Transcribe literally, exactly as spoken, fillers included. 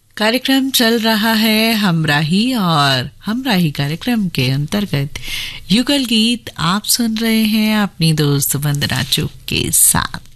कार्यक्रम चल रहा है हमराही, और हमराही कार्यक्रम के अंतर्गत युगल गीत आप सुन रहे हैं अपनी दोस्त वंदना चुग के साथ।